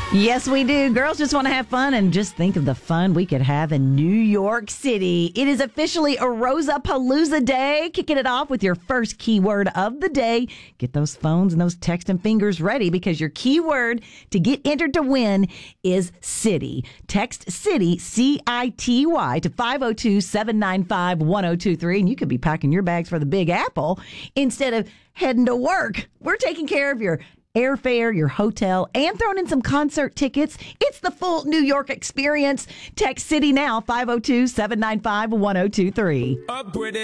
Yes, we do. Girls just want to have fun, and just think of the fun we could have in New York City. It is officially a Rosa-Palooza Day. Kicking it off with your first keyword of the day. Get those phones and those texting fingers ready, because your keyword to get entered to win is city. Text city, C-I-T-Y, to 502-795-1023, and you could be packing your bags for the Big Apple instead of heading to work. We're taking care of your airfare, your hotel, and throwing in some concert tickets. It's the full New York experience. Text city now, 502-795-1023.